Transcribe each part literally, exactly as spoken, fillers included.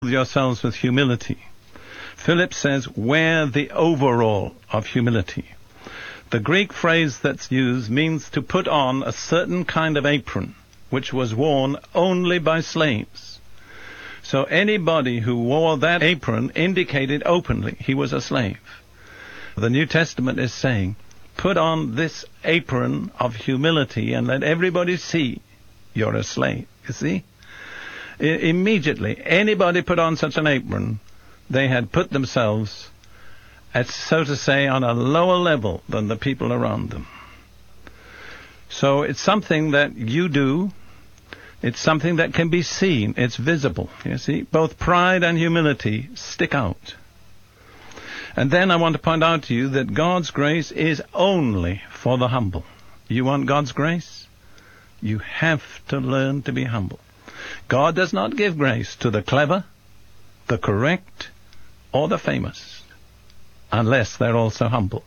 yourselves with humility. Philip says, wear the overall of humility. The Greek phrase that's used means to put on a certain kind of apron, which was worn only by slaves. So anybody who wore that apron indicated openly he was a slave. The New Testament is saying, put on this apron of humility and let everybody see you're a slave. You see? I- immediately, anybody put on such an apron, they had put themselves, at, so to say, on a lower level than the people around them. So it's something that you do. It's something that can be seen. It's visible. You see, both pride and humility stick out. And then I want to point out to you that God's grace is only for the humble. You want God's grace? You have to learn to be humble. God does not give grace to the clever, the correct, or the famous, unless they're also humble.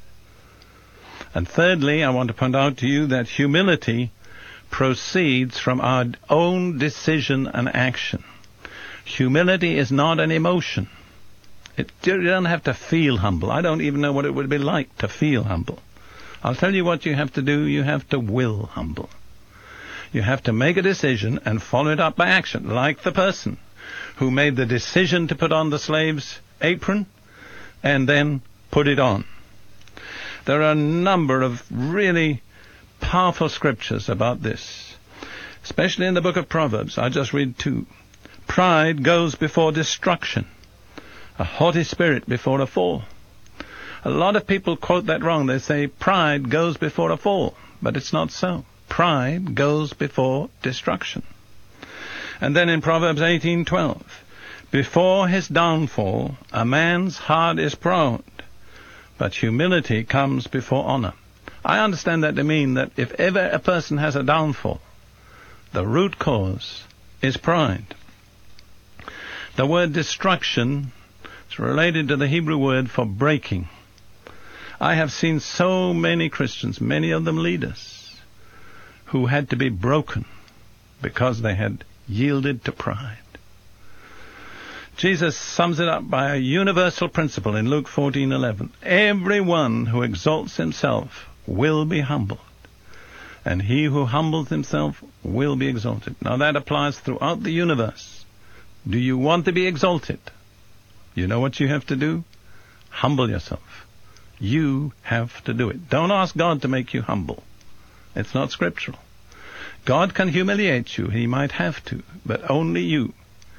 And thirdly, I want to point out to you that humility proceeds from our own decision and action. Humility is not an emotion. It, you don't have to feel humble. I don't even know what it would be like to feel humble. I'll tell you what you have to do. You have to will humble. You have to make a decision and follow it up by action, like the person who made the decision to put on the slave's apron and then put it on. There are a number of really powerful scriptures about this, especially in the book of Proverbs. I just read two. Pride goes before destruction, a haughty spirit before a fall. A lot of people quote that wrong. They say pride goes before a fall, but it's not so. Pride goes before destruction. And then in Proverbs eighteen twelve, before his downfall, a man's heart is proud, but humility comes before honor. I understand that to mean that if ever a person has a downfall, the root cause is pride. The word destruction is related to the Hebrew word for breaking. I have seen so many Christians, many of them leaders, who had to be broken because they had yielded to pride. Jesus sums it up by a universal principle in Luke fourteen eleven. Everyone who exalts himself will be humbled, and he who humbles himself will be exalted. Now that applies throughout the universe. Do you want to be exalted? You know what you have to do? Humble yourself. You have to do it. Don't ask God to make you humble. It's not scriptural. God can humiliate you. He might have to, but only you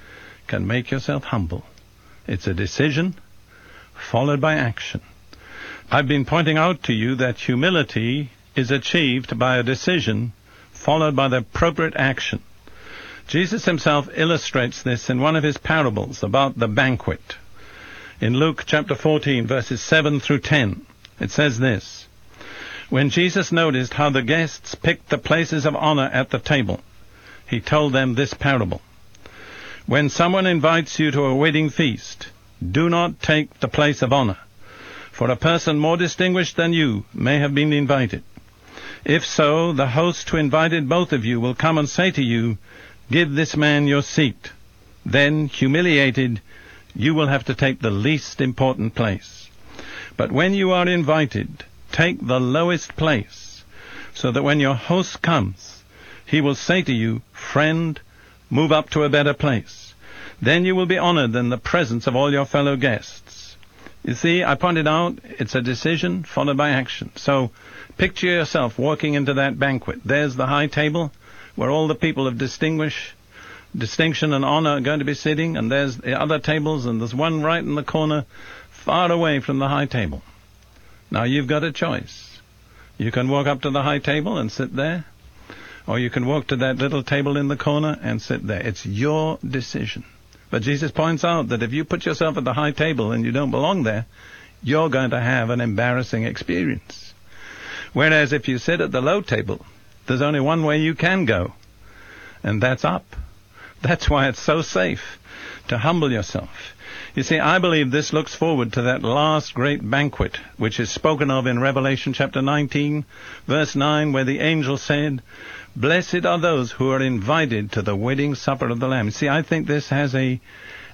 can make yourself humble. It's a decision followed by action. I've been pointing out to you that humility is achieved by a decision followed by the appropriate action. Jesus himself illustrates this in one of his parables about the banquet. In Luke chapter fourteen, verses seven through ten, it says this: when Jesus noticed how the guests picked the places of honor at the table, he told them this parable. When someone invites you to a wedding feast, do not take the place of honor, for a person more distinguished than you may have been invited. If so, the host who invited both of you will come and say to you, give this man your seat. Then, humiliated, you will have to take the least important place. But when you are invited, take the lowest place, so that when your host comes, he will say to you, friend, move up to a better place. Then you will be honored in the presence of all your fellow guests. You see, I pointed out, it's a decision followed by action. So, picture yourself walking into that banquet. There's the high table, where all the people of distinguish, distinction and honor are going to be sitting, and there's the other tables, and there's one right in the corner, far away from the high table. Now you've got a choice. You can walk up to the high table and sit there, or you can walk to that little table in the corner and sit there. It's your decision. But Jesus points out that if you put yourself at the high table and you don't belong there, you're going to have an embarrassing experience. Whereas if you sit at the low table, there's only one way you can go, and that's up. That's why it's so safe to humble yourself. You see, I believe this looks forward to that last great banquet, which is spoken of in Revelation chapter nineteen, verse nine, where the angel said, Blessed are those who are invited to the wedding supper of the Lamb. See, I think this has a